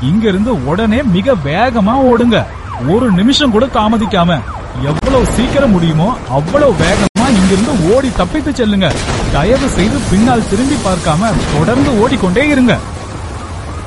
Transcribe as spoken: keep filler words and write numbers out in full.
இங்க இருந்து உடனே மிக வேகமா ஓடுங்க. ஒரு நிமிஷம் கூட தாமதிக்காம எவ்வளவு சீக்கிரம் முடியுமோ அவ்வளவு வேகமா இங்கிருந்து ஓடி தப்பித்து செல்லுங்க. தயவு செய்து பின்னால் திரும்பி பார்க்காம தொடர்ந்து ஓடிக்கொண்டே இருங்க.